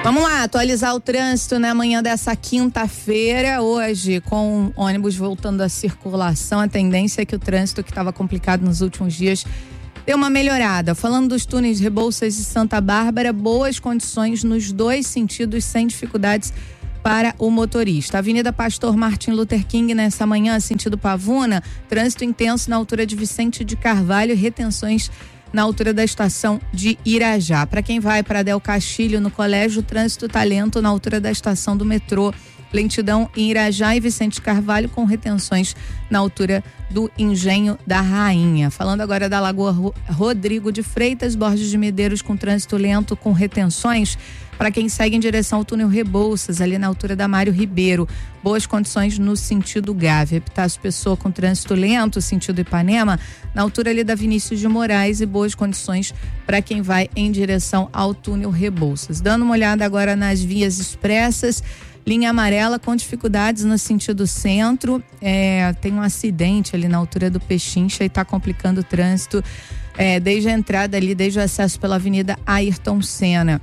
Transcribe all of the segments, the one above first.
Vamos lá, atualizar o trânsito na manhã dessa quinta-feira. Hoje, com ônibus voltando à circulação, a tendência é que o trânsito que estava complicado nos últimos dias deu uma melhorada. Falando dos túneis Rebouças e Santa Bárbara, boas condições nos dois sentidos, sem dificuldades para o motorista. Avenida Pastor Martin Luther King, nessa manhã, sentido Pavuna, trânsito intenso na altura de Vicente de Carvalho, retenções na altura da estação de Irajá. Para quem vai para Del Castilho, no colégio, o trânsito tá lento na altura da estação do metrô. Lentidão em Irajá e Vicente Carvalho, com retenções na altura do Engenho da Rainha. Falando agora da Lagoa Rodrigo de Freitas, Borges de Medeiros com trânsito lento, com retenções para quem segue em direção ao túnel Rebouças, ali na altura da Mário Ribeiro. Boas condições no sentido Gávea. Epitácio Pessoa com trânsito lento, sentido Ipanema, na altura ali da Vinícius de Moraes, e boas condições para quem vai em direção ao túnel Rebouças. Dando uma olhada agora nas vias expressas, linha amarela com dificuldades no sentido centro, tem um acidente ali na altura do Pechincha e está complicando o trânsito desde a entrada ali, desde o acesso pela Avenida Ayrton Senna.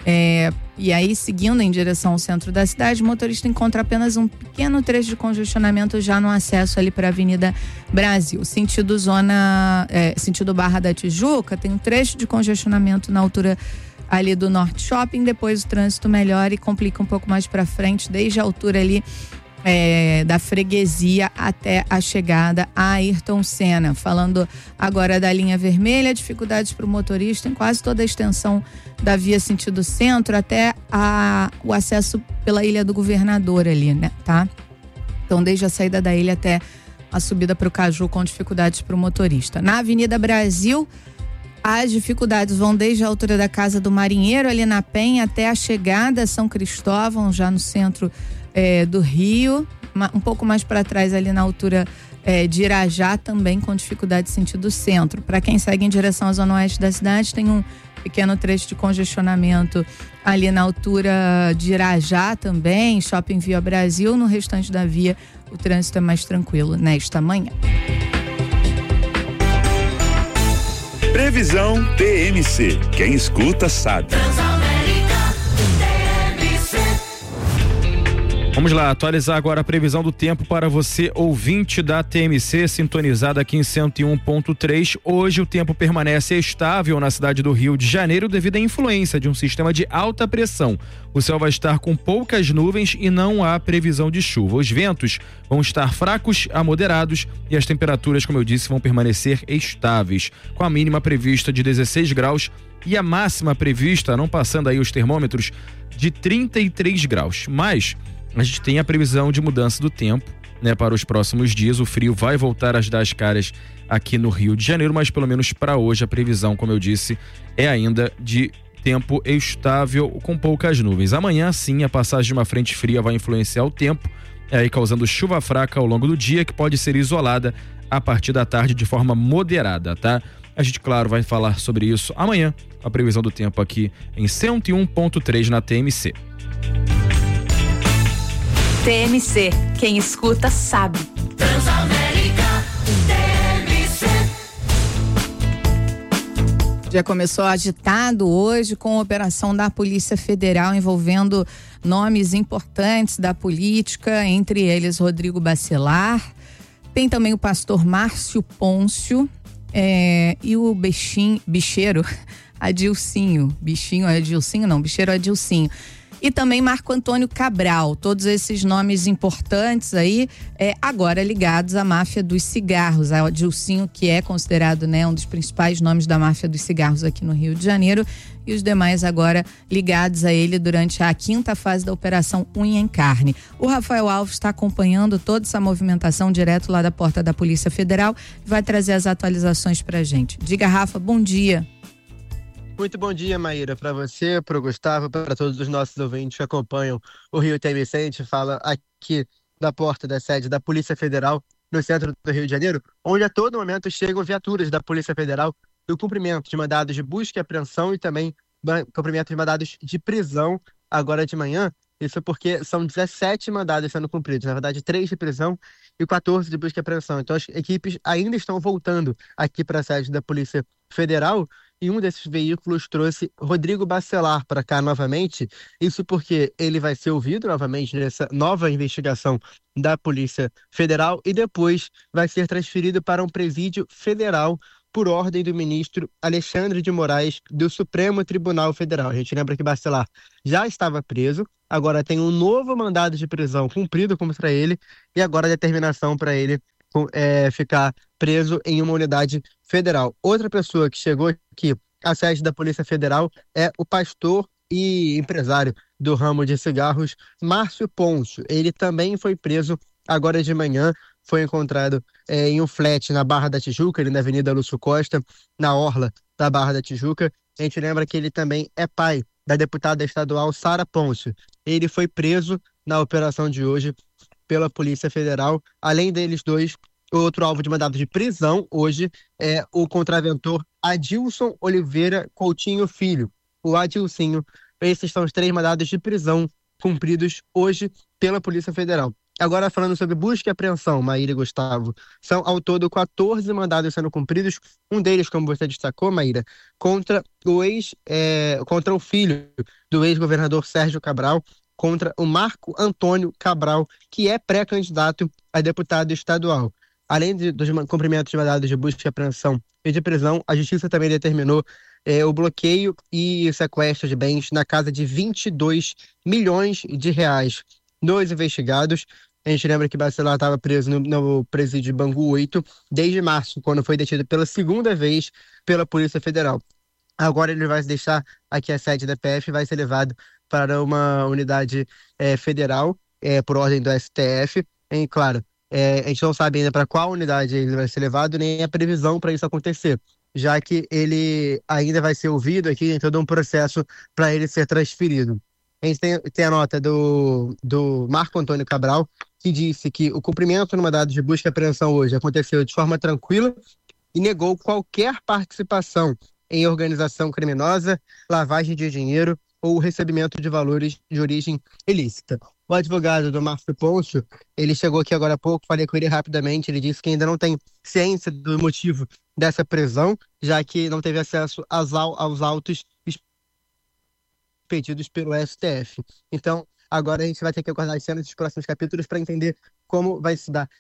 E aí, seguindo em direção ao centro da cidade, o motorista encontra apenas um pequeno trecho de congestionamento já no acesso ali para a Avenida Brasil. Sentido sentido Barra da Tijuca, tem um trecho de congestionamento na altura ali do Norte Shopping. Depois o trânsito melhora e complica um pouco mais para frente, desde a altura ali da Freguesia até a chegada a Ayrton Senna. Falando agora da linha vermelha, dificuldades para o motorista em quase toda a extensão da via sentido centro até o acesso pela Ilha do Governador ali, né, tá? Então, desde a saída da ilha até a subida para o Caju, com dificuldades para o motorista. Na Avenida Brasil, as dificuldades vão desde a altura da Casa do Marinheiro, ali na Penha, até a chegada a São Cristóvão, já no centro do Rio, um pouco mais para trás ali na altura de Irajá, também com dificuldade sentido centro. Para quem segue em direção à zona oeste da cidade, tem um pequeno trecho de congestionamento ali na altura de Irajá também, Shopping Via Brasil. No restante da via, o trânsito é mais tranquilo nesta manhã. Previsão TMC. Quem escuta sabe. Vamos lá, atualizar agora a previsão do tempo para você, ouvinte da TMC, sintonizado aqui em 101.3. Hoje o tempo permanece estável na cidade do Rio de Janeiro devido à influência de um sistema de alta pressão. O céu vai estar com poucas nuvens e não há previsão de chuva. Os ventos vão estar fracos a moderados e as temperaturas, como eu disse, vão permanecer estáveis, com a mínima prevista de 16 graus e a máxima prevista, não passando aí os termômetros, de 33 graus. Mas a gente tem a previsão de mudança do tempo, né, para os próximos dias. O frio vai voltar a dar as caras aqui no Rio de Janeiro, mas pelo menos para hoje a previsão, como eu disse, é ainda de tempo estável com poucas nuvens. Amanhã, sim, a passagem de uma frente fria vai influenciar o tempo, aí causando chuva fraca ao longo do dia, que pode ser isolada a partir da tarde de forma moderada, tá? A gente, claro, vai falar sobre isso amanhã, a previsão do tempo aqui em 101.3 na TMC. TMC, quem escuta sabe. Transamérica, TMC. O dia começou agitado hoje com a operação da Polícia Federal envolvendo nomes importantes da política, entre eles Rodrigo Bacelar, tem também o pastor Márcio Pôncio e o bicheiro Adilcinho. Bicheiro Adilcinho. E também Marco Antônio Cabral. Todos esses nomes importantes aí, agora ligados à máfia dos cigarros. A Adilcinho, que é considerado, né, um dos principais nomes da máfia dos cigarros aqui no Rio de Janeiro, e os demais agora ligados a ele durante a 5ª fase da Operação Unha em Carne. O Rafael Alves está acompanhando toda essa movimentação direto lá da porta da Polícia Federal e vai trazer as atualizações pra gente. Diga, Rafa, bom dia. Muito bom dia, Maíra, para você, para o Gustavo, para todos os nossos ouvintes que acompanham o Rio TMC. A gente fala aqui da porta da sede da Polícia Federal, no centro do Rio de Janeiro, onde a todo momento chegam viaturas da Polícia Federal do cumprimento de mandados de busca e apreensão e também cumprimento de mandados de prisão agora de manhã. Isso porque são 17 mandados sendo cumpridos, na verdade 3 de prisão e 14 de busca e apreensão. Então as equipes ainda estão voltando aqui para a sede da Polícia Federal e um desses veículos trouxe Rodrigo Bacelar para cá novamente. Isso porque ele vai ser ouvido novamente nessa nova investigação da Polícia Federal e depois vai ser transferido para um presídio federal por ordem do ministro Alexandre de Moraes do Supremo Tribunal Federal. A gente lembra que Bacelar já estava preso, agora tem um novo mandado de prisão cumprido contra ele e agora a determinação para ele ficar preso em uma unidade federal. Outra pessoa que chegou aqui à sede da Polícia Federal é o pastor e empresário do ramo de cigarros, Márcio Pôncio. Ele também foi preso agora de manhã, foi encontrado em um flat na Barra da Tijuca, ali na Avenida Lúcio Costa, na orla da Barra da Tijuca. A gente lembra que ele também é pai da deputada estadual Sara Pôncio. Ele foi preso na operação de hoje pela Polícia Federal. Além deles dois, outro alvo de mandado de prisão hoje é o contraventor Adilson Oliveira Coutinho Filho. O Adilcinho, esses são os 3 mandados de prisão cumpridos hoje pela Polícia Federal. Agora falando sobre busca e apreensão, Maíra e Gustavo, são ao todo 14 mandados sendo cumpridos, um deles, como você destacou, Maíra, contra o filho do ex-governador Sérgio Cabral, contra o Marco Antônio Cabral, que é pré-candidato a deputado estadual. Além dos cumprimentos de mandados de busca e apreensão e de prisão, a Justiça também determinou o bloqueio e sequestro de bens na casa de 22 milhões de reais dos investigados. A gente lembra que Bacelar estava preso no presídio Bangu 8 desde março, quando foi detido pela segunda vez pela Polícia Federal. Agora ele vai deixar aqui a sede da PF e vai ser levado para uma unidade federal por ordem do STF. E, claro, a gente não sabe ainda para qual unidade ele vai ser levado, nem a previsão para isso acontecer, já que ele ainda vai ser ouvido aqui em todo um processo para ele ser transferido. A gente tem a nota do Marco Antônio Cabral, que disse que o cumprimento no mandado de busca e apreensão hoje aconteceu de forma tranquila e negou qualquer participação em organização criminosa, lavagem de dinheiro ou recebimento de valores de origem ilícita. O advogado do Márcio Pôncio, ele chegou aqui agora há pouco, falei com ele rapidamente, ele disse que ainda não tem ciência do motivo dessa prisão, já que não teve acesso aos autos pedidos pelo STF. Então, agora a gente vai ter que aguardar as cenas dos próximos capítulos para entender como vai se dar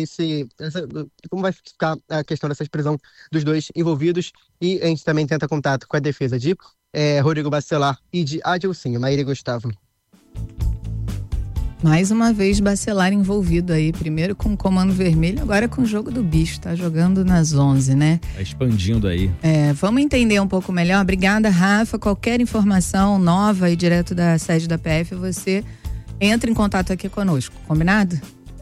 como vai ficar a questão dessa prisão dos dois envolvidos, e a gente também tenta contato com a defesa de Rodrigo Bacelar e de Adilcinho. Maíra e Gustavo. Mais uma vez Bacelar envolvido aí, primeiro com o Comando Vermelho, agora com o jogo do bicho, tá jogando nas 11, né? Tá expandindo aí. Vamos entender um pouco melhor. Obrigada, Rafa. Qualquer informação nova e direto da sede da PF, você entra em contato aqui conosco, combinado?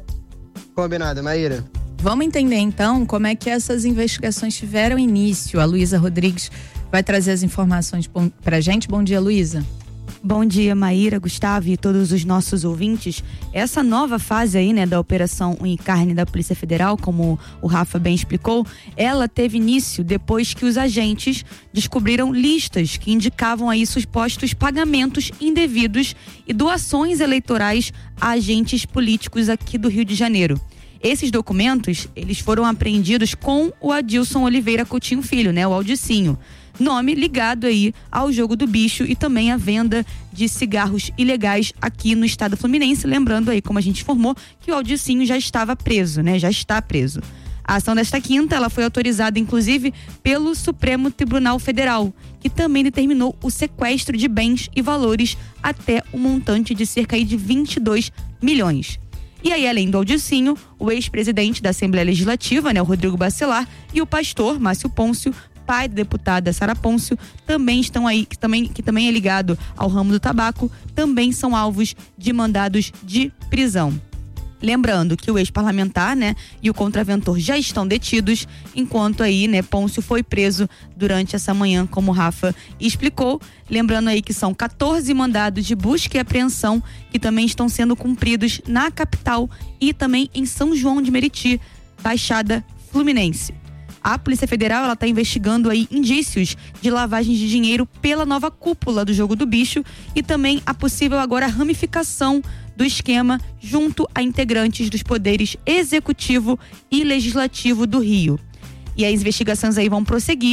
Combinado, Maíra. Vamos entender então como é que essas investigações tiveram início. A Luísa Rodrigues vai trazer as informações pra gente. Bom dia, Luísa. Bom dia, Maíra, Gustavo e todos os nossos ouvintes. Essa nova fase aí, né, da Operação Unha e Carne da Polícia Federal, como o Rafa bem explicou, ela teve início depois que os agentes descobriram listas que indicavam aí supostos pagamentos indevidos e doações eleitorais a agentes políticos aqui do Rio de Janeiro. Esses documentos, eles foram apreendidos com o Adilson Oliveira Coutinho Filho, né, o Aldicinho. Nome ligado aí ao jogo do bicho e também à venda de cigarros ilegais aqui no estado fluminense. Lembrando aí, como a gente informou, que o Aldicinho já estava preso, né? Já está preso. A ação desta quinta, ela foi autorizada inclusive pelo Supremo Tribunal Federal, que também determinou o sequestro de bens e valores até um montante de cerca aí de 22 milhões. E aí, além do Aldicinho, o ex-presidente da Assembleia Legislativa, né, o Rodrigo Bacelar, e o pastor Márcio Pôncio, pai da deputada Sara Pôncio, também estão aí, que também é ligado ao ramo do tabaco, também são alvos de mandados de prisão. Lembrando que o ex-parlamentar, né, e o contraventor já estão detidos, enquanto aí, né, Pôncio foi preso durante essa manhã, como o Rafa explicou. Lembrando aí que são 14 mandados de busca e apreensão que também estão sendo cumpridos na capital e também em São João de Meriti, Baixada Fluminense. A Polícia Federal, ela está investigando aí indícios de lavagem de dinheiro pela nova cúpula do jogo do bicho e também a possível agora ramificação do esquema junto a integrantes dos poderes executivo e legislativo do Rio. E as investigações aí vão prosseguir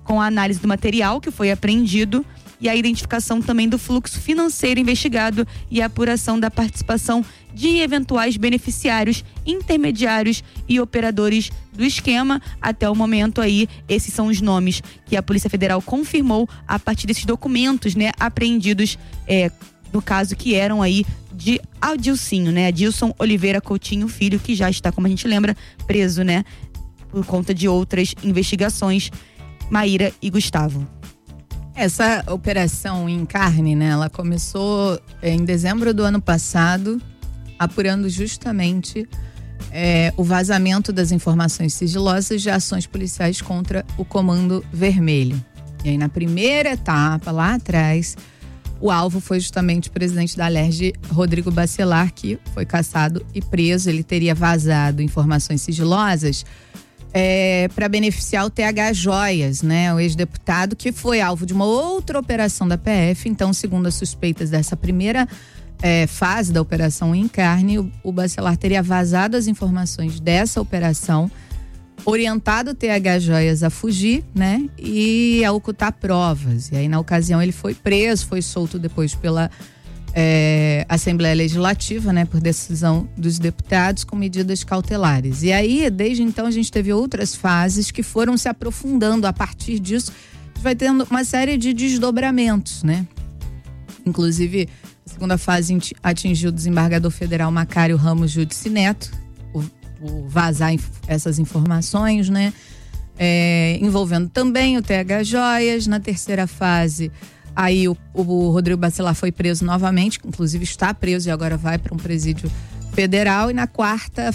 com a análise do material que foi apreendido e a identificação também do fluxo financeiro investigado e a apuração da participação de eventuais beneficiários, intermediários e operadores do esquema. Até o momento aí, esses são os nomes que a Polícia Federal confirmou a partir desses documentos, né, apreendidos, no caso que eram aí de Adilcinho, né, Adilson Oliveira Coutinho Filho, que já está, como a gente lembra, preso, né, por conta de outras investigações. Maíra e Gustavo. Essa operação em carne, né, ela começou em dezembro do ano passado, apurando justamente o vazamento das informações sigilosas de ações policiais contra o Comando Vermelho. E aí, na primeira etapa, lá atrás, o alvo foi justamente o presidente da Alerj, Rodrigo Bacelar, que foi caçado e preso. Ele teria vazado informações sigilosas para beneficiar o TH Joias, né, o ex-deputado, que foi alvo de uma outra operação da PF. Então, segundo as suspeitas dessa primeira fase da operação em carne, o Bacelar teria vazado as informações dessa operação, orientado o TH Joias a fugir, né, e a ocultar provas. E aí, na ocasião, ele foi preso, foi solto depois pela Assembleia Legislativa, né, por decisão dos deputados, com medidas cautelares. E aí, desde então, a gente teve outras fases que foram se aprofundando. A partir disso, a gente vai tendo uma série de desdobramentos, né? Inclusive, a segunda fase atingiu o desembargador federal Macário Ramos Judici Neto, o vazar essas informações, né? Envolvendo também o TH Joias. Na terceira fase, aí o Rodrigo Bacelar foi preso novamente, inclusive está preso e agora vai para um presídio federal. E na quarta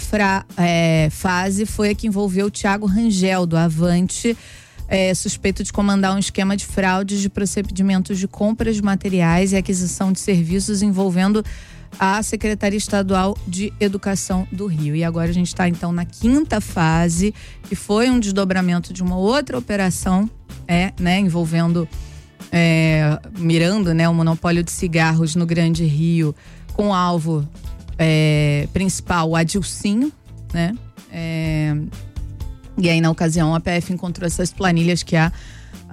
fase foi a que envolveu o Thiago Rangel, do Avante, suspeito de comandar um esquema de fraudes de procedimentos de compras de materiais e aquisição de serviços envolvendo a Secretaria Estadual de Educação do Rio. E agora a gente está então na quinta fase, que foi um desdobramento de uma outra operação, né, envolvendo mirando, né, o monopólio de cigarros no Grande Rio, com o alvo principal, o Adilcinho, né? E aí, na ocasião, a PF encontrou essas planilhas que a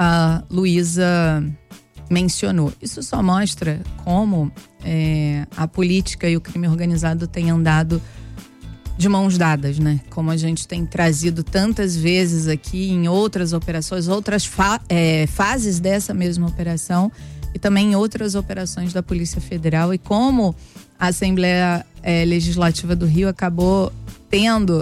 Luísa mencionou. Isso só mostra como a política e o crime organizado têm andado de mãos dadas, né? Como a gente tem trazido tantas vezes aqui em outras operações, outras fases dessa mesma operação e também em outras operações da Polícia Federal, e como a Assembleia Legislativa do Rio acabou tendo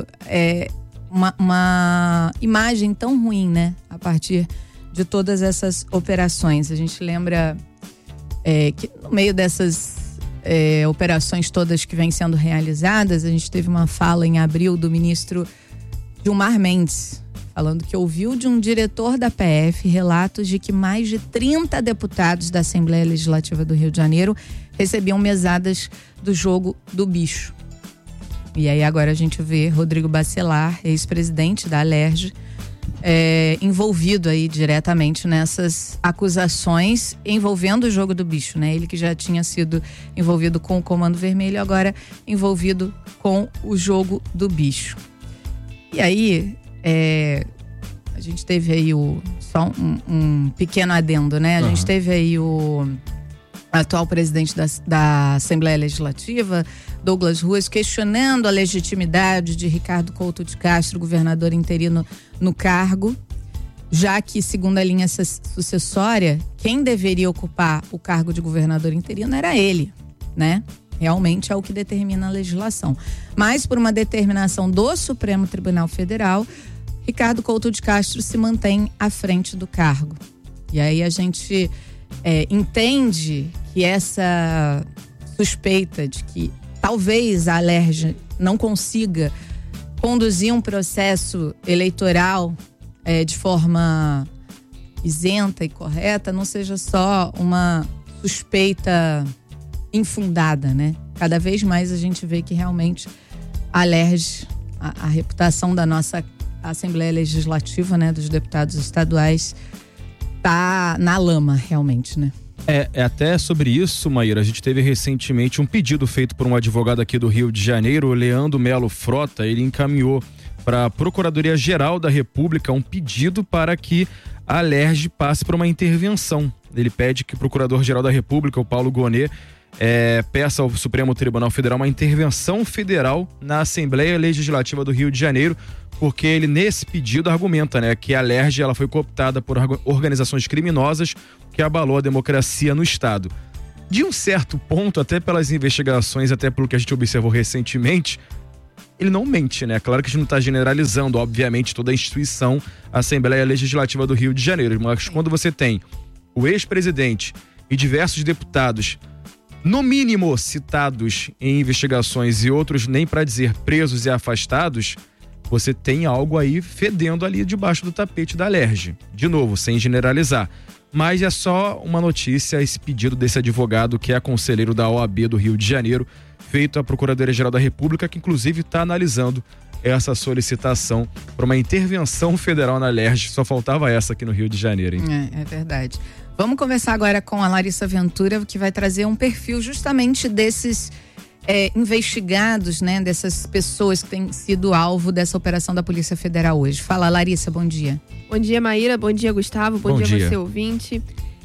uma imagem tão ruim, né? A partir de todas essas operações. A gente lembra que no meio dessas operações todas que vêm sendo realizadas, a gente teve uma fala em abril do ministro Gilmar Mendes, falando que ouviu de um diretor da PF relatos de que mais de 30 deputados da Assembleia Legislativa do Rio de Janeiro recebiam mesadas do jogo do bicho. E aí agora a gente vê Rodrigo Bacelar, ex-presidente da Alerj, envolvido aí diretamente nessas acusações envolvendo o jogo do bicho, né? Ele que já tinha sido envolvido com o Comando Vermelho, agora envolvido com o jogo do bicho. E aí, a gente teve aí só um pequeno adendo, né? A gente teve aí o atual presidente da Assembleia Legislativa, Douglas Ruas, questionando a legitimidade de Ricardo Couto de Castro, governador interino, no cargo, já que, segundo a linha sucessória, quem deveria ocupar o cargo de governador interino era ele, né? Realmente é o que determina a legislação. Mas, por uma determinação do Supremo Tribunal Federal, Ricardo Couto de Castro se mantém à frente do cargo. E aí a gente entende que essa suspeita de que talvez a Alerj não consiga conduzir um processo eleitoral de forma isenta e correta não seja só uma suspeita infundada, né? Cada vez mais a gente vê que realmente a Alerj, a reputação da nossa Assembleia Legislativa, né, dos deputados estaduais, tá na lama, realmente, né? Até sobre isso, Maíra, a gente teve recentemente um pedido feito por um advogado aqui do Rio de Janeiro, o Leandro Melo Frota. Ele encaminhou para a Procuradoria-Geral da República um pedido para que a Alerj passe por uma intervenção. Ele pede que o Procurador-Geral da República, o Paulo Gonet, peça ao Supremo Tribunal Federal uma intervenção federal na Assembleia Legislativa do Rio de Janeiro, porque ele, nesse pedido, argumenta, né, que a Alerj ela foi cooptada por organizações criminosas que abalou a democracia no Estado. De um certo ponto, até pelas investigações, até pelo que a gente observou recentemente, ele não mente, né? Claro que a gente não está generalizando, obviamente, toda a instituição, a Assembleia Legislativa do Rio de Janeiro, mas quando você tem o ex-presidente e diversos deputados, no mínimo citados em investigações e outros nem para dizer presos e afastados, você tem algo aí fedendo ali debaixo do tapete da Alerj. De novo, sem generalizar. Mas é só uma notícia, esse pedido desse advogado que é conselheiro da OAB do Rio de Janeiro, feito à Procuradoria-Geral da República, que inclusive está analisando essa solicitação para uma intervenção federal na Alerj. Só faltava essa aqui no Rio de Janeiro, hein? É verdade. Vamos conversar agora com a Larissa Ventura, que vai trazer um perfil justamente desses investigados, né? Dessas pessoas que têm sido alvo dessa operação da Polícia Federal hoje. Fala, Larissa, bom dia. Bom dia, Maíra. Bom dia, Gustavo. Bom dia, você ouvinte.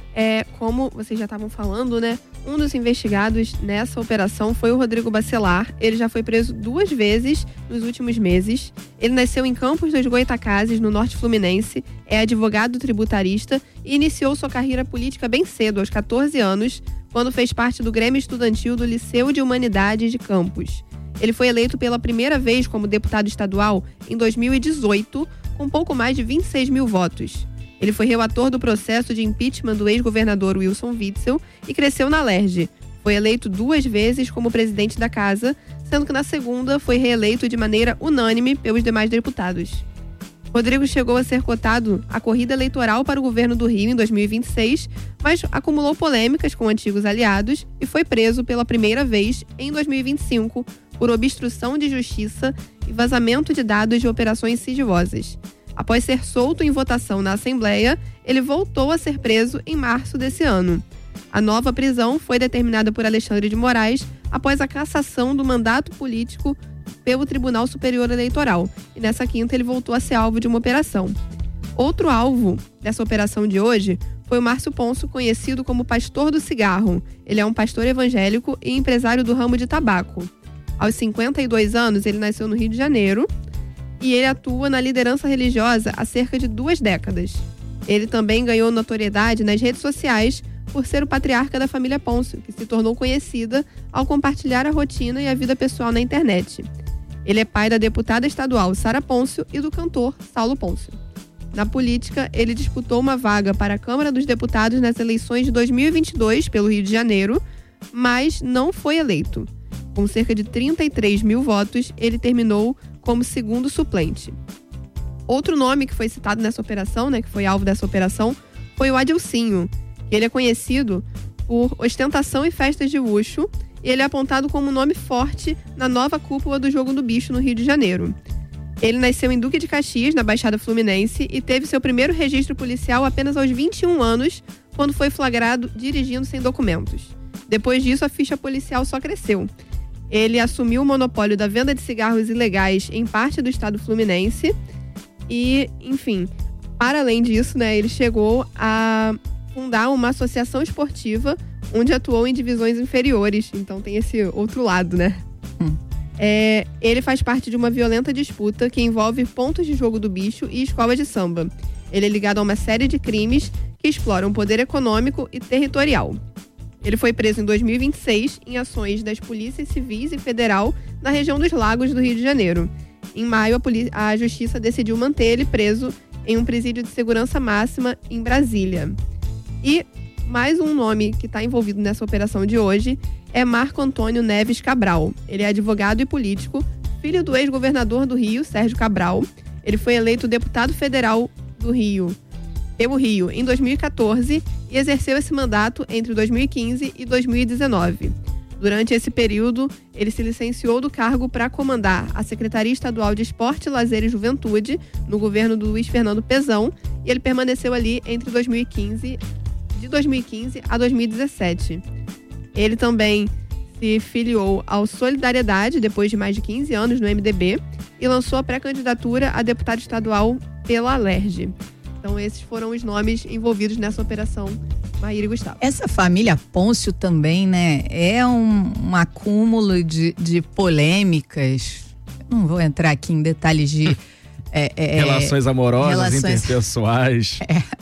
Como vocês já estavam falando, né? Um dos investigados nessa operação foi o Rodrigo Bacelar. Ele já foi preso 2 vezes nos últimos meses. Ele nasceu em Campos dos Goytacazes, no norte fluminense. É advogado tributarista e iniciou sua carreira política bem cedo, aos 14 anos, quando fez parte do Grêmio Estudantil do Liceu de Humanidades de Campos. Ele foi eleito pela primeira vez como deputado estadual em 2018, com pouco mais de 26 mil votos. Ele foi relator do processo de impeachment do ex-governador Wilson Witzel e cresceu na Alerj. Foi eleito 2 vezes como presidente da casa, sendo que na segunda foi reeleito de maneira unânime pelos demais deputados. Rodrigo chegou a ser cotado à corrida eleitoral para o governo do Rio em 2026, mas acumulou polêmicas com antigos aliados e foi preso pela primeira vez em 2025 por obstrução de justiça e vazamento de dados de operações sigilosas. Após ser solto em votação na Assembleia, ele voltou a ser preso em março desse ano. A nova prisão foi determinada por Alexandre de Moraes após a cassação do mandato político pelo Tribunal Superior Eleitoral. E nessa quinta ele voltou a ser alvo de uma operação. Outro alvo dessa operação de hoje foi o Márcio Ponço, conhecido como Pastor do Cigarro. Ele é um pastor evangélico e empresário do ramo de tabaco. Aos 52 anos, ele nasceu no Rio de Janeiro e ele atua na liderança religiosa há cerca de 2 décadas. Ele também ganhou notoriedade nas redes sociais por ser o patriarca da família Pôncio, que se tornou conhecida ao compartilhar a rotina e a vida pessoal na internet. Ele é pai da deputada estadual Sara Pôncio e do cantor Saulo Pôncio. Na política, ele disputou uma vaga para a Câmara dos Deputados nas eleições de 2022 pelo Rio de Janeiro, mas não foi eleito. Com cerca de 33 mil votos, ele terminou como segundo suplente. Outro nome que foi citado nessa operação, né, que foi alvo dessa operação, foi o Adilcinho. Ele é conhecido por ostentação e festas de luxo e ele é apontado como um nome forte na nova cúpula do Jogo do Bicho no Rio de Janeiro. Ele nasceu em Duque de Caxias, na Baixada Fluminense, e teve seu primeiro registro policial apenas aos 21 anos, quando foi flagrado dirigindo sem documentos. Depois disso, a ficha policial só cresceu. Ele assumiu o monopólio da venda de cigarros ilegais em parte do estado fluminense e, enfim, para além disso, né, ele chegou a fundar uma associação esportiva onde atuou em divisões inferiores. Então tem esse outro lado, né? Ele faz parte de uma violenta disputa que envolve pontos de jogo do bicho e escola de samba. Ele é ligado a uma série de crimes que exploram poder econômico e territorial. Ele foi preso em 2026 em ações das polícias civis e federal na região dos Lagos do Rio de Janeiro. Em maio, a justiça decidiu manter ele preso em um presídio de segurança máxima em Brasília. E mais um nome que está envolvido nessa operação de hoje é Marco Antônio Neves Cabral. Ele é advogado e político, filho do ex-governador do Rio, Sérgio Cabral. Ele foi eleito deputado federal do Rio, pelo Rio, em 2014 e exerceu esse mandato entre 2015 e 2019. Durante esse período, ele se licenciou do cargo para comandar a Secretaria Estadual de Esporte, Lazer e Juventude, no governo do Luiz Fernando Pezão, e ele permaneceu ali entre de 2015 a 2017. Ele também se filiou ao Solidariedade depois de mais de 15 anos no MDB e lançou a pré-candidatura a deputado estadual pela Alerj. Então esses foram os nomes envolvidos nessa operação, Maíra e Gustavo. Essa família Pôncio também, né, é um acúmulo de polêmicas. Não vou entrar aqui em detalhes de relações amorosas, interpessoais.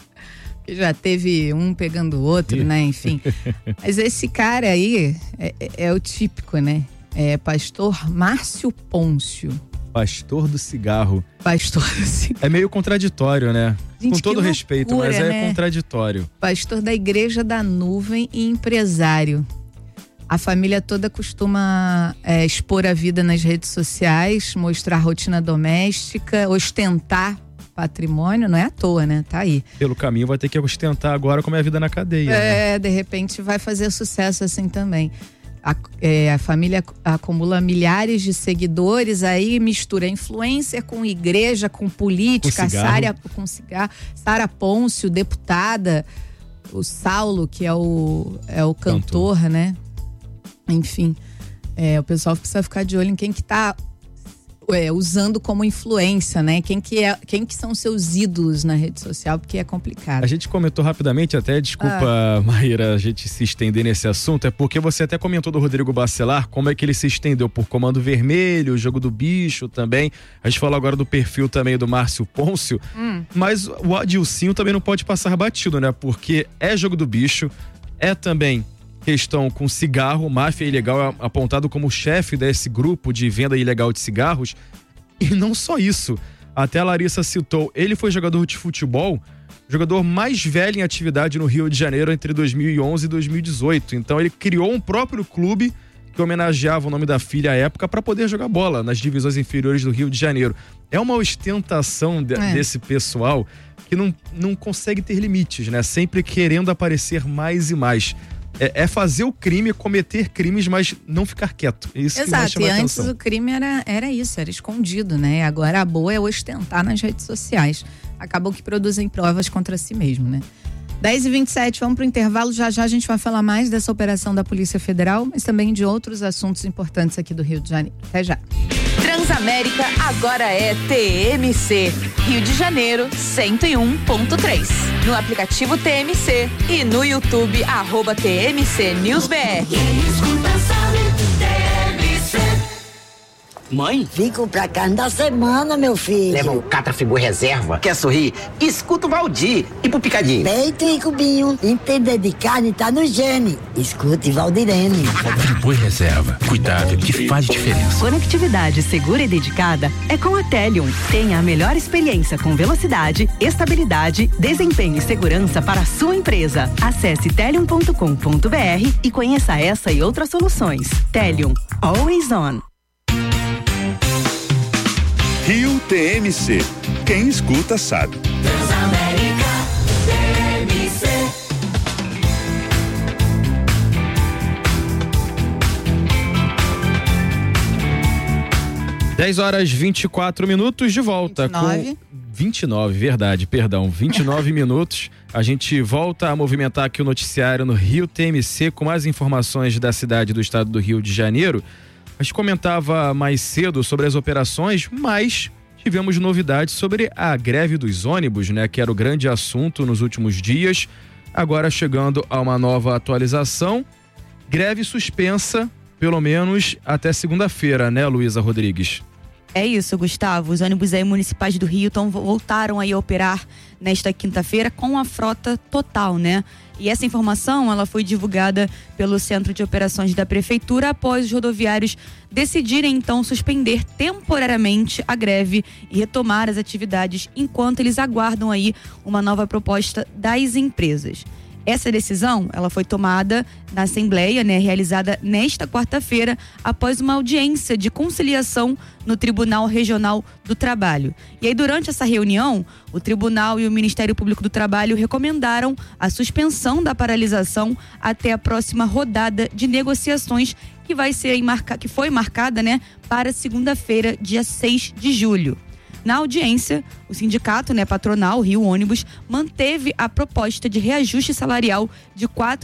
Já teve um pegando o outro, né? Enfim. Mas esse cara aí é o típico, né? É pastor Márcio Pôncio. Pastor do cigarro. Pastor do cigarro. É meio contraditório, né? Gente, com todo loucura, respeito, mas é contraditório. Pastor da Igreja da Nuvem e empresário. A família toda costuma expor a vida nas redes sociais, mostrar a rotina doméstica, ostentar patrimônio, não é à toa, né? Tá aí. Pelo caminho vai ter que ostentar agora como é a vida na cadeia. Né? De repente vai fazer sucesso assim também. A família acumula milhares de seguidores, aí mistura influencer com igreja, com política, com cigarro. Sara Pôncio, deputada, o Saulo, que é o cantor, né? Enfim, o pessoal precisa ficar de olho em quem que tá usando como influência, né? Quem que são seus ídolos na rede social, porque é complicado. A gente comentou rapidamente, até, desculpa, Maíra, a gente se estender nesse assunto, é porque você até comentou do Rodrigo Bacelar, como é que ele se estendeu por Comando Vermelho, o Jogo do Bicho também. A gente falou agora do perfil também do Márcio Pôncio, mas o Adilcinho também não pode passar batido, né? Porque é Jogo do Bicho, é também questão com cigarro, máfia ilegal, apontado como chefe desse grupo de venda ilegal de cigarros. E não só isso, até a Larissa citou, ele foi jogador de futebol, jogador mais velho em atividade no Rio de Janeiro entre 2011 e 2018. Então ele criou um próprio clube que homenageava o nome da filha à época para poder jogar bola nas divisões inferiores do Rio de Janeiro. É uma ostentação desse pessoal que não consegue ter limites, né? Sempre querendo aparecer mais e mais. É fazer o crime, cometer crimes, mas não ficar quieto. Isso. Exato, que mais chama e antes atenção. o crime era isso, era escondido, né? Agora a boa é ostentar nas redes sociais. Acabam que produzem provas contra si mesmo, né? 10h27, vamos pro intervalo. Já a gente vai falar mais dessa operação da Polícia Federal, mas também de outros assuntos importantes aqui do Rio de Janeiro. Até já. Transamérica agora é TMC. Rio de Janeiro 101.3. No aplicativo TMC e no YouTube @TMC News BR. Mãe? Fico pra carne da semana, meu filho. Leva um Catrafigu reserva. Quer sorrir? Escuta o Valdir. E pro picadinho? Peito e cubinho. Entender de carne tá no gene. Escute Valdirene. Friboi reserva. Cuidado que faz diferença. Conectividade segura e dedicada é com a Telium. Tenha a melhor experiência com velocidade, estabilidade, desempenho e segurança para a sua empresa. Acesse telium.com.br e conheça essa e outras soluções. Telium. Always on. Rio TMC. Quem escuta sabe. Transamérica TMC. Dez horas 24 minutos de volta. 29. 29, verdade, perdão. 29 minutos. A gente volta a movimentar aqui o noticiário no Rio TMC com mais informações da cidade do estado do Rio de Janeiro. A gente comentava mais cedo sobre as operações, mas tivemos novidades sobre a greve dos ônibus, né? Que era o grande assunto nos últimos dias. Agora chegando a uma nova atualização. Greve suspensa, pelo menos até segunda-feira, né, Luísa Rodrigues? É isso, Gustavo. Os ônibus aí municipais do Rio voltaram aí a operar nesta quinta-feira com a frota total, né? E essa informação, ela foi divulgada pelo Centro de Operações da Prefeitura após os rodoviários decidirem, então, suspender temporariamente a greve e retomar as atividades enquanto eles aguardam aí uma nova proposta das empresas. Essa decisão, ela foi tomada na Assembleia, né, realizada nesta quarta-feira, após uma audiência de conciliação no Tribunal Regional do Trabalho. E aí, durante essa reunião, o Tribunal e o Ministério Público do Trabalho recomendaram a suspensão da paralisação até a próxima rodada de negociações que foi marcada, né, para segunda-feira, dia 6 de julho. Na audiência, o sindicato, né, patronal Rio Ônibus manteve a proposta de reajuste salarial de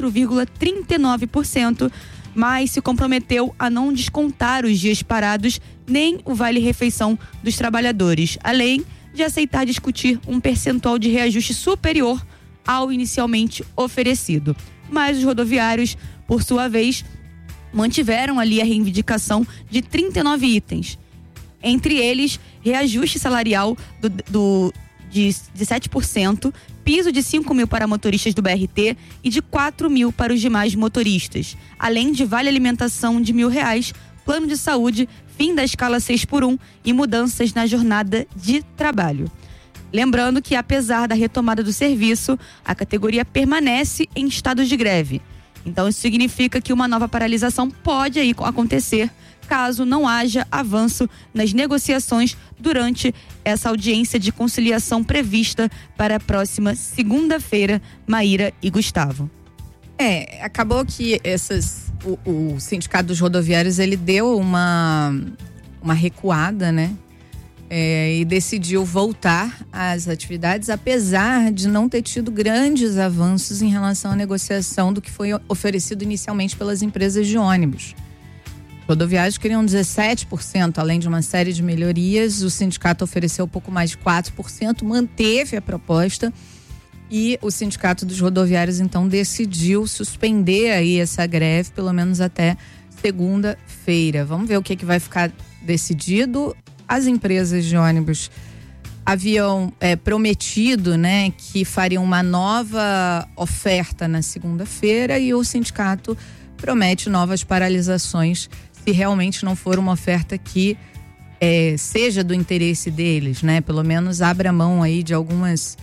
4,39%, mas se comprometeu a não descontar os dias parados nem o vale-refeição dos trabalhadores, além de aceitar discutir um percentual de reajuste superior ao inicialmente oferecido. Mas os rodoviários, por sua vez, mantiveram ali a reivindicação de 39 itens. Entre eles, reajuste salarial de 7%, piso de 5 mil para motoristas do BRT e de 4 mil para os demais motoristas, além de vale alimentação de R$1.000, plano de saúde, fim da escala 6x1 e mudanças na jornada de trabalho. Lembrando que, apesar da retomada do serviço, a categoria permanece em estado de greve. Então, isso significa que uma nova paralisação pode aí acontecer caso não haja avanço nas negociações durante essa audiência de conciliação prevista para a próxima segunda-feira, Maíra e Gustavo. Acabou que o Sindicato dos Rodoviários, ele deu uma recuada, né? E decidiu voltar às atividades, apesar de não ter tido grandes avanços em relação à negociação do que foi oferecido inicialmente pelas empresas de ônibus. Rodoviários queriam 17%, além de uma série de melhorias. O sindicato ofereceu um pouco mais de 4%, manteve a proposta, e o Sindicato dos Rodoviários então decidiu suspender aí essa greve, pelo menos até segunda-feira. Vamos ver o que vai ficar decidido. As empresas de ônibus haviam prometido, né, que fariam uma nova oferta na segunda-feira, e o sindicato promete novas paralisações se realmente não for uma oferta que seja do interesse deles, né? Pelo menos abra mão aí de algumas,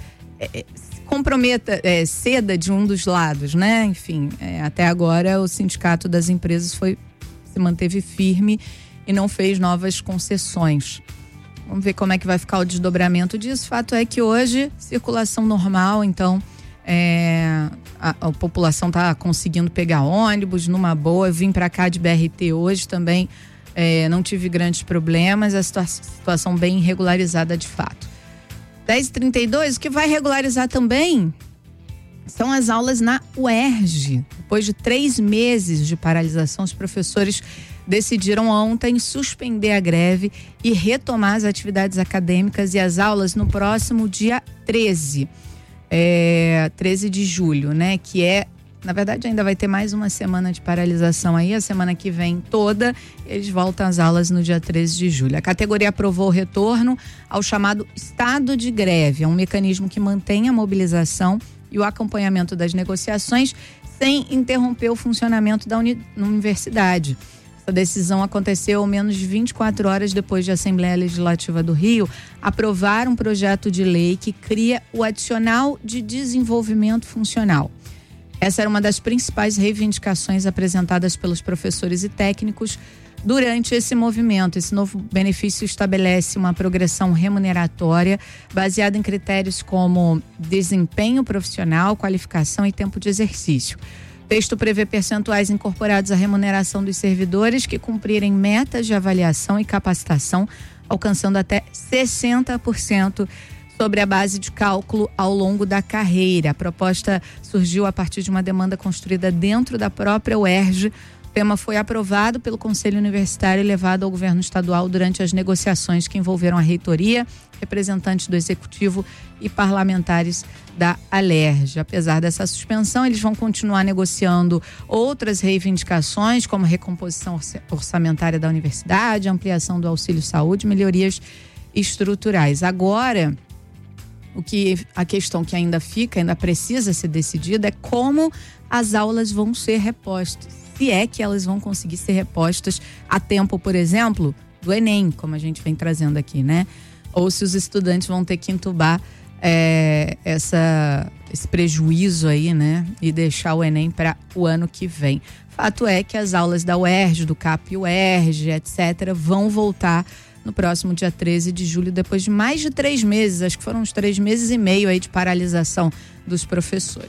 ceda de um dos lados, né? Enfim, até agora o sindicato das empresas se manteve firme e não fez novas concessões. Vamos ver como é que vai ficar o desdobramento disso. O fato é que hoje, circulação normal, então a população está conseguindo pegar ônibus numa boa. Eu vim para cá de BRT hoje também, não tive grandes problemas, a situação bem regularizada de fato. 10h32, o que vai regularizar também são as aulas na UERJ. Depois de 3 meses de paralisação, os professores decidiram ontem suspender a greve e retomar as atividades acadêmicas e as aulas no próximo dia 13 de julho, né? Que na verdade, ainda vai ter mais uma semana de paralisação aí. A semana que vem toda, eles voltam às aulas no dia 13 de julho. A categoria aprovou o retorno ao chamado estado de greve. É um mecanismo que mantém a mobilização e o acompanhamento das negociações sem interromper o funcionamento da universidade. Essa decisão aconteceu menos de 24 horas depois de a Assembleia Legislativa do Rio aprovar um projeto de lei que cria o adicional de desenvolvimento funcional. Essa era uma das principais reivindicações apresentadas pelos professores e técnicos durante esse movimento. Esse novo benefício estabelece uma progressão remuneratória baseada em critérios como desempenho profissional, qualificação e tempo de exercício. O texto prevê percentuais incorporados à remuneração dos servidores que cumprirem metas de avaliação e capacitação, alcançando até 60% sobre a base de cálculo ao longo da carreira. A proposta surgiu a partir de uma demanda construída dentro da própria UERJ. O tema foi aprovado pelo Conselho Universitário e levado ao governo estadual durante as negociações que envolveram a reitoria, representantes do executivo e parlamentares da Alerj. Apesar dessa suspensão, eles vão continuar negociando outras reivindicações, como recomposição orçamentária da universidade, ampliação do auxílio saúde, melhorias estruturais. Agora, a questão que ainda precisa ser decidida é como as aulas vão ser repostas. Se é que elas vão conseguir ser repostas a tempo, por exemplo, do Enem, como a gente vem trazendo aqui, né? Ou se os estudantes vão ter que entubar esse prejuízo aí, né? E deixar o Enem para o ano que vem. Fato é que as aulas da UERJ, do CAP UERJ, etc., vão voltar no próximo dia 13 de julho, depois de mais de 3 meses, acho que foram uns 3 meses e meio aí de paralisação dos professores.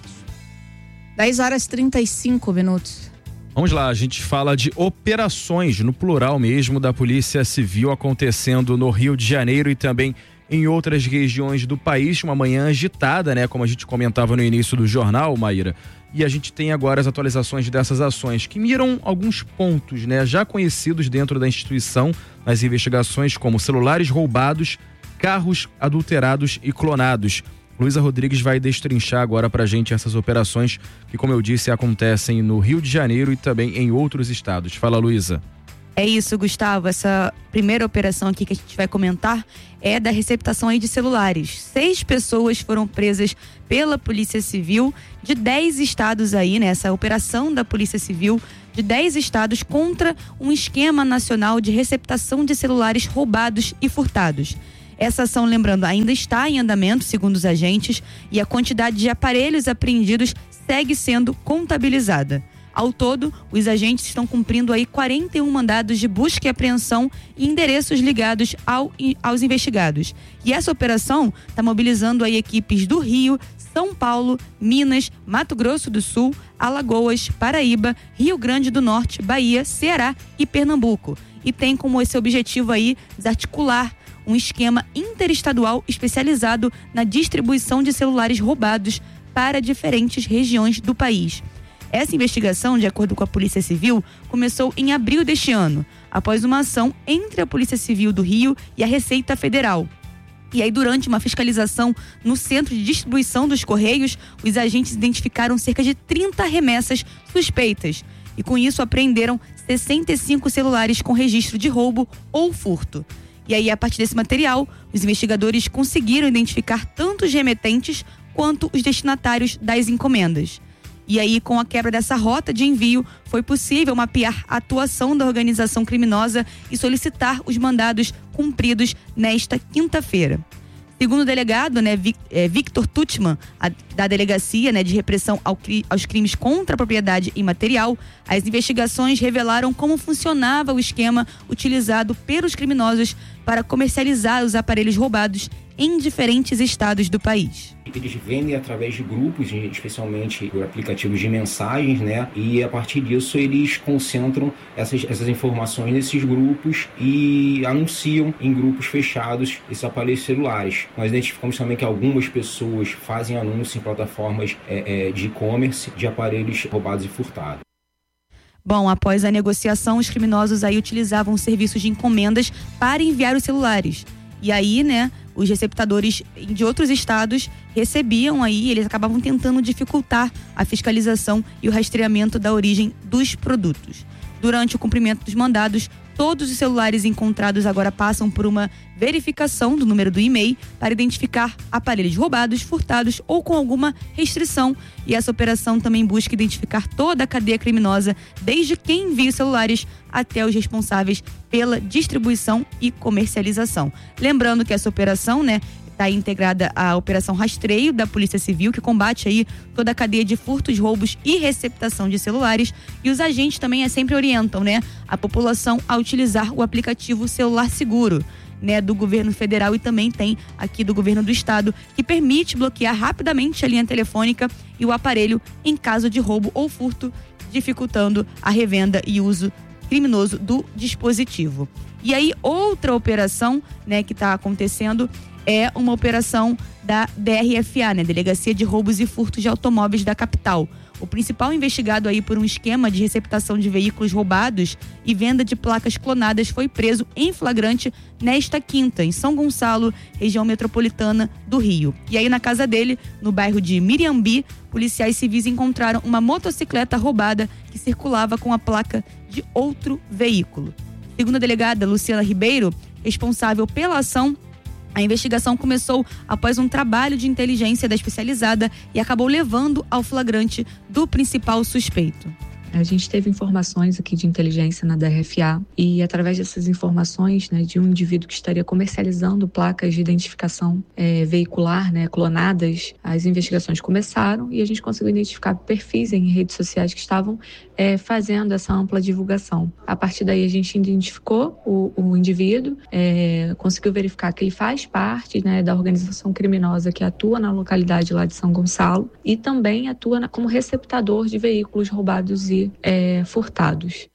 10h35. Vamos lá, a gente fala de operações, no plural mesmo, da Polícia Civil acontecendo no Rio de Janeiro e também em outras regiões do país. Uma manhã agitada, né? Como a gente comentava no início do jornal, Maíra. E a gente tem agora as atualizações dessas ações que miram alguns pontos, né? Já conhecidos dentro da instituição, nas investigações, como celulares roubados, carros adulterados e clonados. Luísa Rodrigues vai destrinchar agora pra gente essas operações que, como eu disse, acontecem no Rio de Janeiro e também em outros estados. Fala, Luísa. É isso, Gustavo. Essa primeira operação aqui que a gente vai comentar é da receptação aí de celulares. 6 pessoas foram presas pela Polícia Civil de 10 estados aí, né? Essa operação da Polícia Civil de 10 estados contra um esquema nacional de receptação de celulares roubados e furtados. Essa ação, lembrando, ainda está em andamento, segundo os agentes, e a quantidade de aparelhos apreendidos segue sendo contabilizada. Ao todo, os agentes estão cumprindo aí 41 mandados de busca e apreensão em endereços ligados aos investigados. E essa operação está mobilizando aí equipes do Rio, São Paulo, Minas, Mato Grosso do Sul, Alagoas, Paraíba, Rio Grande do Norte, Bahia, Ceará e Pernambuco. E tem como esse objetivo aí desarticular um esquema interestadual especializado na distribuição de celulares roubados para diferentes regiões do país. Essa investigação, de acordo com a Polícia Civil, começou em abril deste ano, após uma ação entre a Polícia Civil do Rio e a Receita Federal. E aí, durante uma fiscalização no centro de distribuição dos Correios, os agentes identificaram cerca de 30 remessas suspeitas. E com isso apreenderam 65 celulares com registro de roubo ou furto. E aí, a partir desse material, os investigadores conseguiram identificar tanto os remetentes quanto os destinatários das encomendas. E aí, com a quebra dessa rota de envio, foi possível mapear a atuação da organização criminosa e solicitar os mandados cumpridos nesta quinta-feira. Segundo o delegado, né, Victor Tutman, da Delegacia, né, de Repressão aos Crimes contra a Propriedade Imaterial, as investigações revelaram como funcionava o esquema utilizado pelos criminosos para comercializar os aparelhos roubados em diferentes estados do país. Eles vendem através de grupos, especialmente por aplicativos de mensagens, né? E a partir disso eles concentram essas informações nesses grupos e anunciam em grupos fechados esses aparelhos celulares. Nós identificamos também que algumas pessoas fazem anúncio em plataformas de e-commerce de aparelhos roubados e furtados. Bom, após a negociação, os criminosos aí utilizavam serviços de encomendas para enviar os celulares. E aí, né, os receptadores de outros estados recebiam aí, eles acabavam tentando dificultar a fiscalização e o rastreamento da origem dos produtos. Durante o cumprimento dos mandados, todos os celulares encontrados agora passam por uma verificação do número do e-mail para identificar aparelhos roubados, furtados ou com alguma restrição. E essa operação também busca identificar toda a cadeia criminosa, desde quem envia os celulares até os responsáveis pela distribuição e comercialização. Lembrando que essa operação, né, está integrada à Operação Rastreio da Polícia Civil, que combate aí toda a cadeia de furtos, roubos e receptação de celulares. E os agentes também sempre orientam, né, a população a utilizar o aplicativo Celular Seguro, né, do governo federal, e também tem aqui do governo do estado, que permite bloquear rapidamente a linha telefônica e o aparelho em caso de roubo ou furto, dificultando a revenda e uso criminoso do dispositivo. E aí, outra operação, né, que está acontecendo é uma operação da DRFA, né, Delegacia de Roubos e Furtos de Automóveis da capital. O principal investigado aí por um esquema de receptação de veículos roubados e venda de placas clonadas foi preso em flagrante nesta quinta, em São Gonçalo, região metropolitana do Rio. E aí, na casa dele, no bairro de Miriambi, policiais civis encontraram uma motocicleta roubada que circulava com a placa de outro veículo. Segundo a delegada Luciana Ribeiro, responsável pela ação, a investigação começou após um trabalho de inteligência da especializada e acabou levando ao flagrante do principal suspeito. A gente teve informações aqui de inteligência na DRFA e, através dessas informações, né, de um indivíduo que estaria comercializando placas de identificação veicular, né, clonadas, as investigações começaram e a gente conseguiu identificar perfis em redes sociais que estavam fazendo essa ampla divulgação. A partir daí, a gente identificou o indivíduo, conseguiu verificar que ele faz parte, né, da organização criminosa que atua na localidade lá de São Gonçalo e também atua como receptador de veículos roubados e furtados.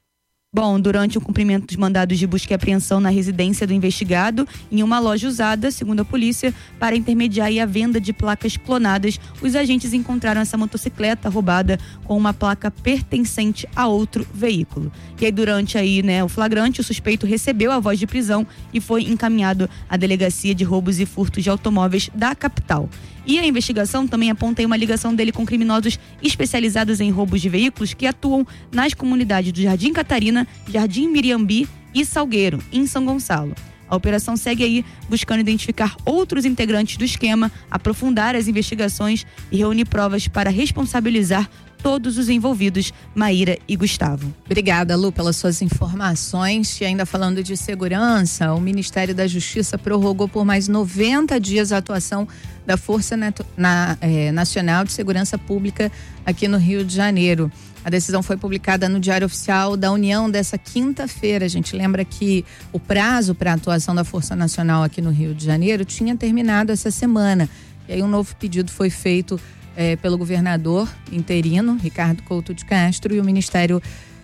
Bom, durante o cumprimento dos mandados de busca e apreensão na residência do investigado, em uma loja usada, segundo a polícia, para intermediar a venda de placas clonadas, os agentes encontraram essa motocicleta roubada com uma placa pertencente a outro veículo. E aí, durante o flagrante, o suspeito recebeu a voz de prisão e foi encaminhado à Delegacia de Roubos e Furtos de Automóveis da capital. E a investigação também aponta uma ligação dele com criminosos especializados em roubos de veículos que atuam nas comunidades do Jardim Catarina, Jardim Miriambi e Salgueiro, em São Gonçalo. A operação segue aí buscando identificar outros integrantes do esquema, aprofundar as investigações e reunir provas para responsabilizar todos os envolvidos, Maíra e Gustavo. Obrigada, Lu, pelas suas informações. E ainda falando de segurança, o Ministério da Justiça prorrogou por mais 90 dias a atuação da Força Nacional de Segurança Pública aqui no Rio de Janeiro. A decisão foi publicada no Diário Oficial da União dessa quinta-feira. A gente lembra que o prazo para a atuação da Força Nacional aqui no Rio de Janeiro tinha terminado essa semana. E aí um novo pedido foi feito pelo governador interino, Ricardo Couto de Castro, e o Ministério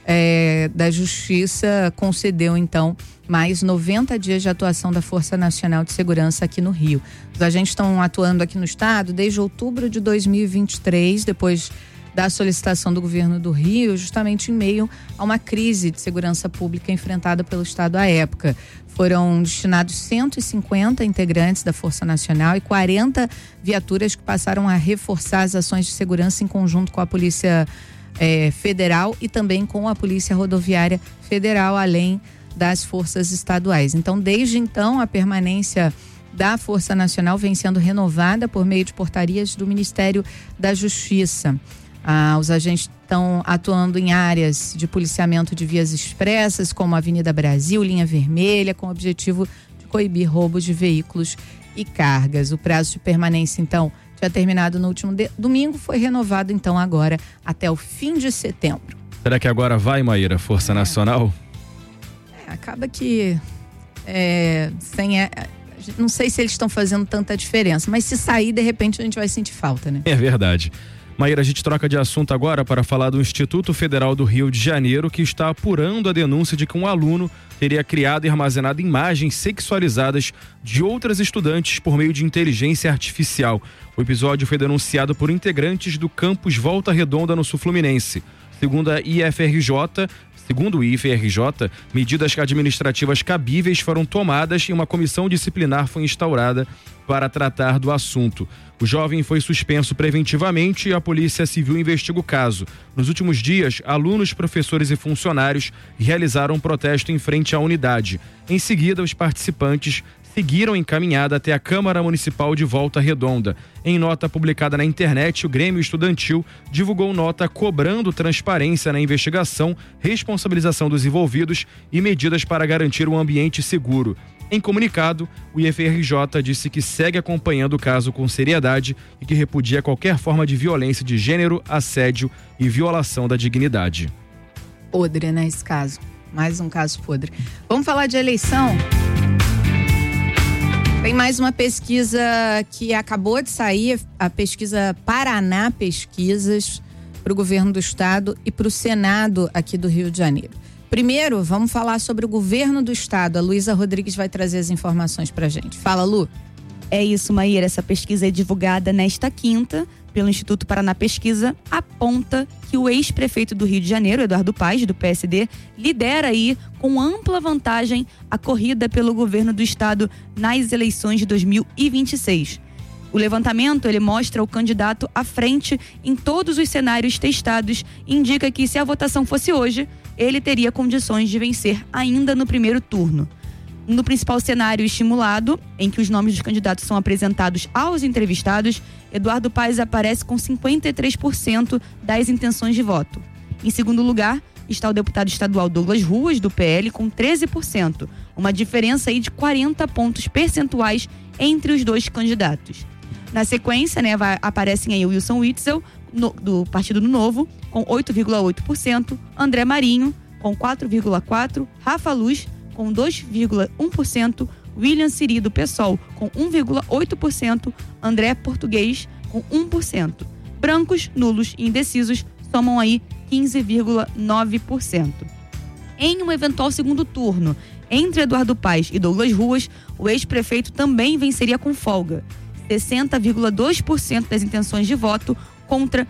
da Justiça concedeu, então, mais 90 dias de atuação da Força Nacional de Segurança aqui no Rio. Os agentes estão atuando aqui no estado desde outubro de 2023, depois da solicitação do governo do Rio, justamente em meio a uma crise de segurança pública enfrentada pelo estado à época. Foram destinados 150 integrantes da Força Nacional e 40 viaturas que passaram a reforçar as ações de segurança em conjunto com a Polícia Federal e também com a Polícia Rodoviária Federal, além das forças estaduais. Então, desde então, a permanência da Força Nacional vem sendo renovada por meio de portarias do Ministério da Justiça. Os agentes estão atuando em áreas de policiamento de vias expressas, como a Avenida Brasil, Linha Vermelha, com o objetivo de coibir roubos de veículos e cargas. O prazo de permanência, então, tinha terminado no último domingo, foi renovado, então, agora até o fim de setembro. Será que agora vai, Maíra, Força Nacional? Acaba que não sei se eles estão fazendo tanta diferença, mas se sair, de repente, a gente vai sentir falta, né? É verdade. Maíra, a gente troca de assunto agora para falar do Instituto Federal do Rio de Janeiro, que está apurando a denúncia de que um aluno teria criado e armazenado imagens sexualizadas de outras estudantes por meio de inteligência artificial. O episódio foi denunciado por integrantes do campus Volta Redonda, no Sul Fluminense. Segundo o IFRJ, medidas administrativas cabíveis foram tomadas e uma comissão disciplinar foi instaurada para tratar do assunto. O jovem foi suspenso preventivamente e a Polícia Civil investiga o caso. Nos últimos dias, alunos, professores e funcionários realizaram um protesto em frente à unidade. Em seguida, os participantes seguiram encaminhada até a Câmara Municipal de Volta Redonda. Em nota publicada na internet, o Grêmio Estudantil divulgou nota cobrando transparência na investigação, responsabilização dos envolvidos e medidas para garantir um ambiente seguro. Em comunicado, o IFRJ disse que segue acompanhando o caso com seriedade e que repudia qualquer forma de violência de gênero, assédio e violação da dignidade. Podre, né, esse caso? Mais um caso podre. Vamos falar de eleição? Tem mais uma pesquisa que acabou de sair, a pesquisa Paraná Pesquisas, para o governo do estado e para o Senado aqui do Rio de Janeiro. Primeiro, vamos falar sobre o governo do estado. A Luísa Rodrigues vai trazer as informações pra gente. Fala, Lu. É isso, Maíra. Essa pesquisa é divulgada nesta quinta pelo Instituto Paraná Pesquisa, aponta que o ex-prefeito do Rio de Janeiro, Eduardo Paes, do PSD, lidera aí com ampla vantagem a corrida pelo governo do estado nas eleições de 2026. O levantamento, ele mostra o candidato à frente em todos os cenários testados e indica que, se a votação fosse hoje, ele teria condições de vencer ainda no primeiro turno. No principal cenário estimulado, em que os nomes dos candidatos são apresentados aos entrevistados, Eduardo Paes aparece com 53% das intenções de voto. Em segundo lugar, está o deputado estadual Douglas Ruas, do PL, com 13%, uma diferença aí de 40 pontos percentuais entre os dois candidatos. Na sequência, aparecem aí o Wilson Witzel, do Partido Novo, com 8,8%, André Marinho, com 4,4%, Rafa Luz, com 2,1%, William Siri, do PSOL, com 1,8%, André Português, com 1%. Brancos, nulos e indecisos somam aí 15,9%. em um eventual segundo turno entre Eduardo Paes e Douglas Ruas, o ex-prefeito também venceria com folga, 60,2% das intenções de voto contra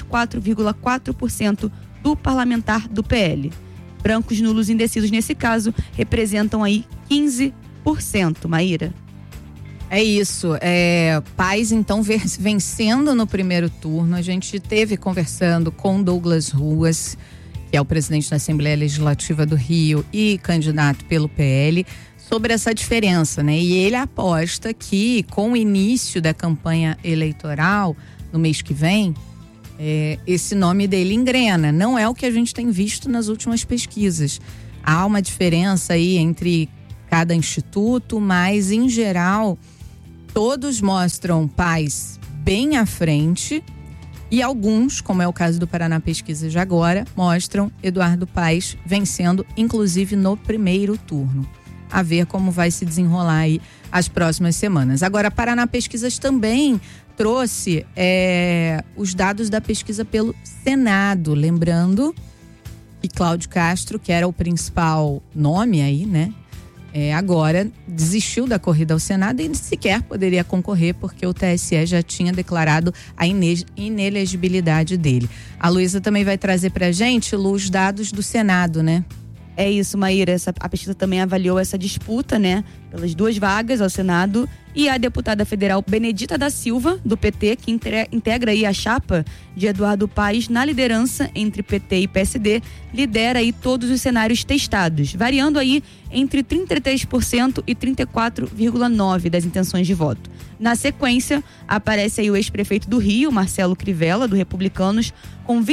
24,4% do parlamentar do PL. Brancos nulos indecisos nesse caso representam aí 15%, Maíra. É isso, Paes então vencendo no primeiro turno. A gente teve conversando com Douglas Ruas, que é o presidente da Assembleia Legislativa do Rio e candidato pelo PL, sobre essa diferença, né? E ele aposta que com o início da campanha eleitoral, no mês que vem, esse nome dele engrena. Não é o que a gente tem visto nas últimas pesquisas. Há uma diferença aí entre cada instituto, mas em geral todos mostram Paes bem à frente e alguns, como é o caso do Paraná Pesquisa de agora, mostram Eduardo Paes vencendo, inclusive no primeiro turno. A ver como vai se desenrolar aí as próximas semanas. Agora, Paraná Pesquisas também trouxe os dados da pesquisa pelo Senado, lembrando que Cláudio Castro, que era o principal nome aí, né? Agora desistiu da corrida ao Senado e sequer poderia concorrer porque o TSE já tinha declarado a inelegibilidade dele. A Luísa também vai trazer pra gente, Lu, os dados do Senado, né? É isso, Maíra. A pesquisa também avaliou essa disputa, né? Pelas 2 vagas ao Senado. E a deputada federal Benedita da Silva, do PT, que integra aí a chapa de Eduardo Paes na liderança entre PT e PSD, lidera aí todos os cenários testados, variando aí entre 33% e 34,9% das intenções de voto. Na sequência, aparece aí o ex-prefeito do Rio, Marcelo Crivella, do Republicanos, com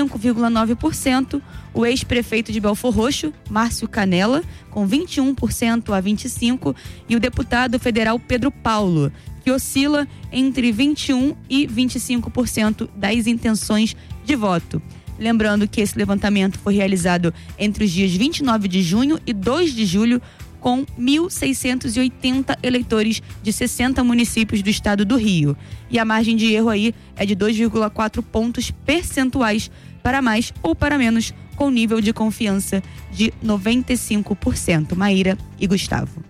25,9%, o ex-prefeito de Belfor Roxo, Márcio Canella, com 21% a 25%, e o deputado federal Pedro Paulo, que oscila entre 21% e 25% das intenções de voto. Lembrando que esse levantamento foi realizado entre os dias 29 de junho e 2 de julho, com 1.680 eleitores de 60 municípios do estado do Rio. E a margem de erro aí é de 2,4 pontos percentuais para mais ou para menos, com nível de confiança de 95%. Maíra e Gustavo.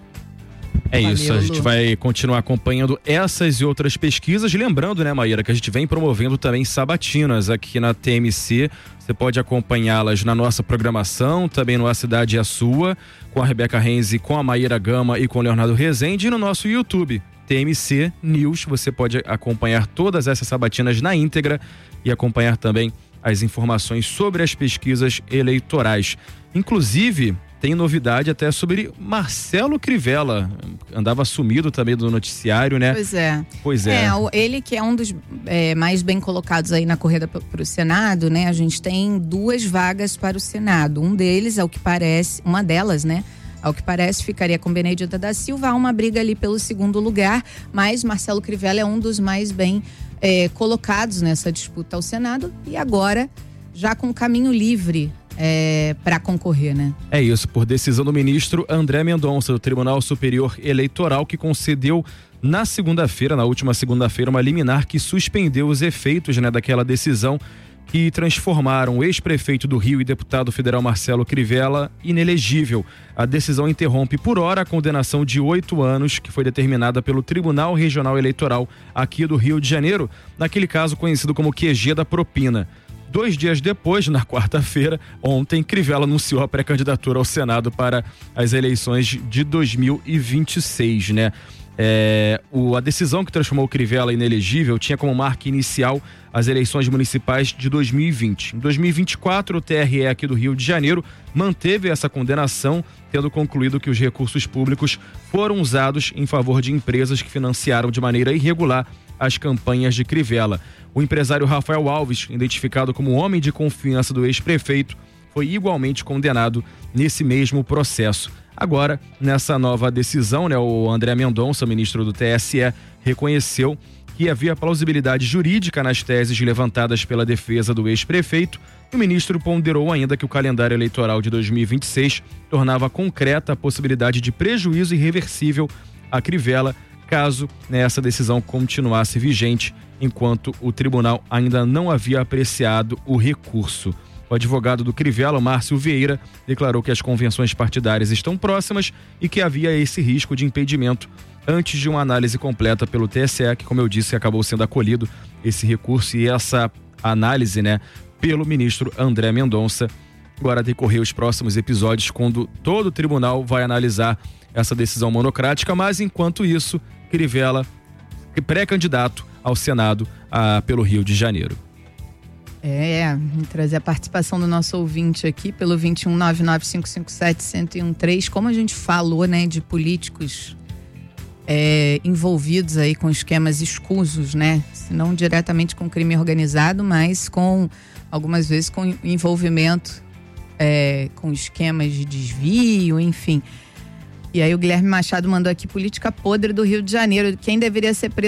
É isso, a gente vai continuar acompanhando essas e outras pesquisas. Lembrando, né, Maíra, que a gente vem promovendo também sabatinas aqui na TMC. Você pode acompanhá-las na nossa programação, também no A Cidade é a Sua, com a Rebeca Renzi, com a Maíra Gama e com o Leonardo Rezende, e no nosso YouTube, TMC News. Você pode acompanhar todas essas sabatinas na íntegra e acompanhar também as informações sobre as pesquisas eleitorais. Inclusive, tem novidade até sobre Marcelo Crivella, andava sumido também do noticiário, né? Pois é. Ele que é um dos mais bem colocados aí na corrida para o Senado, né? A gente tem 2 vagas para o Senado. Um deles, uma delas, né? Ao que parece, ficaria com Benedita da Silva. Há uma briga ali pelo segundo lugar, mas Marcelo Crivella é um dos mais bem colocados nessa disputa ao Senado e agora já com caminho livre para concorrer, né? É isso, por decisão do ministro André Mendonça, do Tribunal Superior Eleitoral, que concedeu na última segunda-feira, uma liminar que suspendeu os efeitos, né, daquela decisão que transformaram o ex-prefeito do Rio e deputado federal Marcelo Crivella inelegível. A decisão interrompe por hora a condenação de 8 anos que foi determinada pelo Tribunal Regional Eleitoral aqui do Rio de Janeiro, naquele caso conhecido como QG da propina. 2 dias depois, na quarta-feira, ontem, Crivella anunciou a pré-candidatura ao Senado para as eleições de 2026, né? A decisão que transformou o Crivella inelegível tinha como marca inicial as eleições municipais de 2020. Em 2024, o TRE aqui do Rio de Janeiro manteve essa condenação, tendo concluído que os recursos públicos foram usados em favor de empresas que financiaram de maneira irregular as campanhas de Crivella. O empresário Rafael Alves, identificado como homem de confiança do ex-prefeito, foi igualmente condenado nesse mesmo processo. Agora, nessa nova decisão, né, o André Mendonça, ministro do TSE, reconheceu que havia plausibilidade jurídica nas teses levantadas pela defesa do ex-prefeito, e o ministro ponderou ainda que o calendário eleitoral de 2026 tornava concreta a possibilidade de prejuízo irreversível a Crivella, caso essa decisão continuasse vigente, enquanto o tribunal ainda não havia apreciado o recurso. O advogado do Crivella, Márcio Vieira, declarou que as convenções partidárias estão próximas e que havia esse risco de impedimento antes de uma análise completa pelo TSE, que, como eu disse, acabou sendo acolhido esse recurso e essa análise, né, pelo ministro André Mendonça. Agora decorrer os próximos episódios, quando todo o tribunal vai analisar essa decisão monocrática, mas enquanto isso, Crivella, pré-candidato ao Senado pelo Rio de Janeiro. Trazer a participação do nosso ouvinte aqui pelo 2199557113, como a gente falou, né, de políticos envolvidos aí com esquemas escusos, né, se não diretamente com crime organizado, mas com, algumas vezes, com envolvimento com esquemas de desvio, enfim. E aí o Guilherme Machado mandou aqui: política podre do Rio de Janeiro, quem deveria ser preso